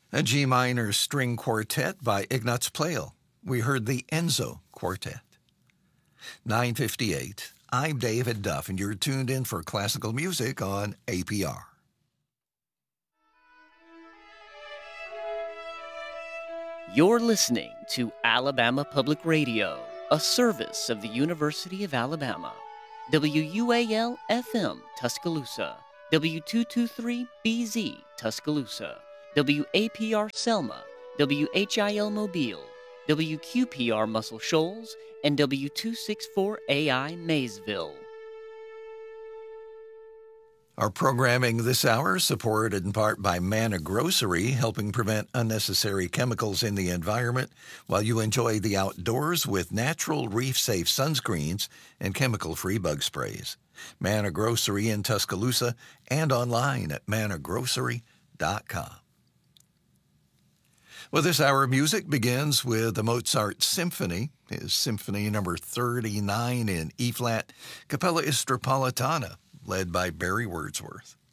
A G minor string quartet by Ignaz Pleyel. We heard the Enzo Quartet. 9:58. I'm David Duff, and you're tuned in for classical music on APR. You're listening to Alabama Public Radio, a service of the University of Alabama. WUAL-FM Tuscaloosa, W223BZ Tuscaloosa, WAPR Selma, WHIL Mobile, WQPR Muscle Shoals, and W264AI Maysville. Our programming this hour supported in part by Manna Grocery, helping prevent unnecessary chemicals in the environment while you enjoy the outdoors with natural reef-safe sunscreens and chemical-free bug sprays. Manna Grocery in Tuscaloosa and online at mannagrocery.com. Well, this hour of music begins with the Mozart Symphony, his Symphony number 39 in E-flat, Capella Istropolitana, led by Barry Wordsworth.